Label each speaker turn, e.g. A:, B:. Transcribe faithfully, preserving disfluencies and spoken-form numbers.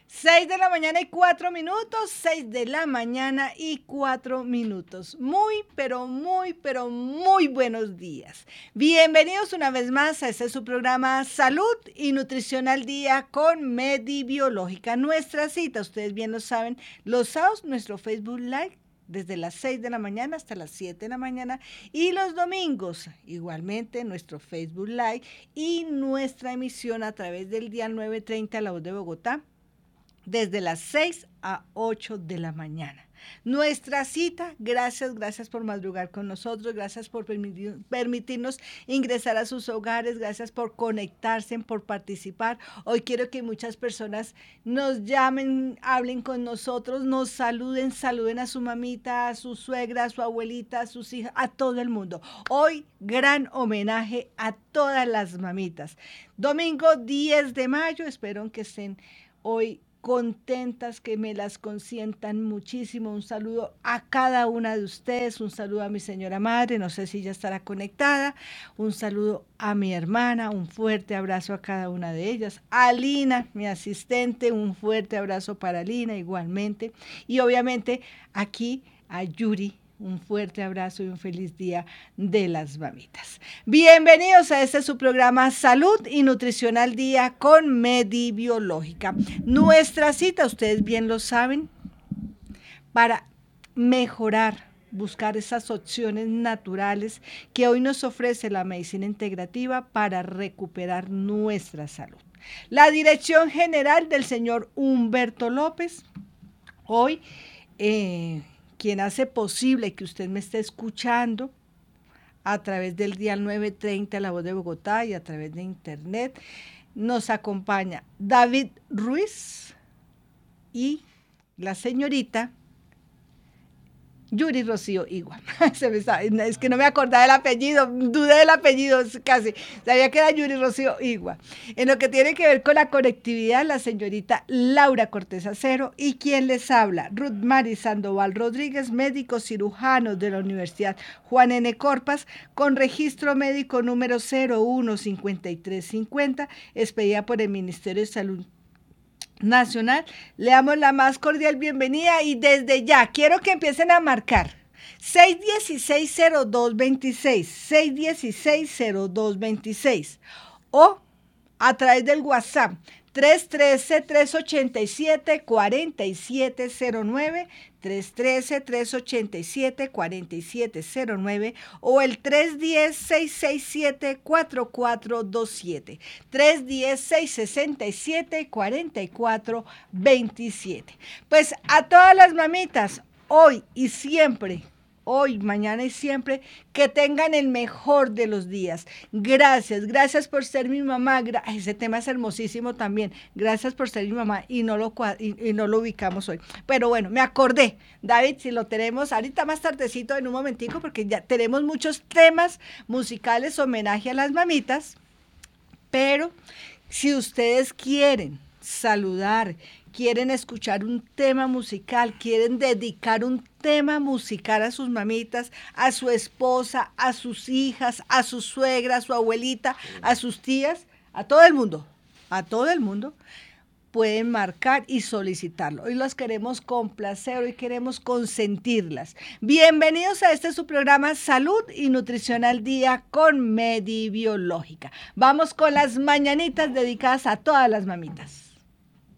A: Seis de la mañana y cuatro minutos, seis de la mañana y cuatro minutos. Muy, pero muy, pero muy buenos días. Bienvenidos una vez más a este su programa Salud y Nutrición al Día con Medibiológica. Nuestra cita, ustedes bien lo saben, los sábados nuestro Facebook Live desde las seis de la mañana hasta las siete de la mañana y los domingos igualmente nuestro Facebook Live y nuestra emisión a través del día nueve treinta La Voz de Bogotá desde las seis a ocho de la mañana. Nuestra cita, gracias, gracias por madrugar con nosotros, gracias por permitir, permitirnos ingresar a sus hogares, gracias por conectarse, por participar. Hoy quiero que muchas personas nos llamen, hablen con nosotros, nos saluden, saluden a su mamita, a su suegra, a su abuelita, a sus hijas, a todo el mundo. Hoy, gran homenaje a todas las mamitas. Domingo diez de mayo, espero que estén hoy contentas, que me las consientan muchísimo. Un saludo a cada una de ustedes, un saludo a mi señora madre, no sé si ya estará conectada, un saludo a mi hermana, un fuerte abrazo a cada una de ellas, a Lina, mi asistente, un fuerte abrazo para Lina igualmente, y obviamente aquí a Yuri. Un fuerte abrazo y un feliz día de las mamitas. Bienvenidos a este su programa Salud y Nutrición al Día con Medibiológica. Nuestra cita, ustedes bien lo saben, para mejorar, buscar esas opciones naturales que hoy nos ofrece la medicina integrativa para recuperar nuestra salud. La dirección general del señor Humberto López, hoy... Eh, quien hace posible que usted me esté escuchando a través del dial nueve treinta La Voz de Bogotá y a través de internet. Nos acompaña David Ruiz y la señorita Yuri Rocío Igua. Se me está, es que no me acordaba del apellido, dudé del apellido casi. Sabía que era Yuri Rocío Igua. En lo que tiene que ver con la conectividad, la señorita Laura Cortés Acero y quien les habla, Ruth Mari Sandoval Rodríguez, médico cirujano de la Universidad Juan N. Corpas, con registro médico número cero uno cincuenta y tres cincuenta, expedida por el Ministerio de Salud Nacional. Le damos la más cordial bienvenida y desde ya quiero que empiecen a marcar seis uno seis, cero dos dos seis, seis uno seis, cero dos dos seis o a través del WhatsApp tres uno tres, tres ocho siete, cuatro siete cero nueve, tres uno tres, tres ocho siete, cuatro siete cero nueve o el tres uno cero, seis seis siete, cuatro cuatro dos siete, tres uno cero, seis seis siete, cuatro cuatro dos siete. Pues a todas las mamitas, hoy y siempre, hoy, mañana y siempre, que tengan el mejor de los días. Gracias, gracias por ser mi mamá. Ese tema es hermosísimo también. Gracias por ser mi mamá y no lo, y, y no lo ubicamos hoy. Pero bueno, me acordé, David, si lo tenemos ahorita más tardecito en un momentico, porque ya tenemos muchos temas musicales, homenaje a las mamitas, pero si ustedes quieren saludar, quieren escuchar un tema musical, quieren dedicar un tema musical a sus mamitas, a su esposa, a sus hijas, a su suegra, a su abuelita, a sus tías, a todo el mundo, a todo el mundo, pueden marcar y solicitarlo. Hoy los queremos complacer, hoy queremos consentirlas. Bienvenidos a este su programa Salud y Nutrición al Día con Medibiológica. Vamos con las mañanitas dedicadas a todas las mamitas.